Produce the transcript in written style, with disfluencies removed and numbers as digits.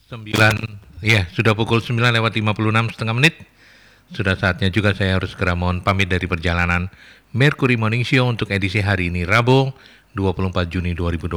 Sudah pukul 9 lewat 56 setengah menit. Sudah saatnya juga saya harus segera mohon pamit dari perjalanan Mercury Morning Show untuk edisi hari ini Rabu 24 Juni 2020.